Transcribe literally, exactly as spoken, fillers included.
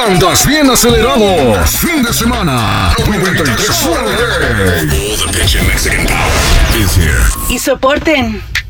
Andas bien acelerado. Fin de semana. noventa y tres. All the pitch in Mexican power is here. Y soporten.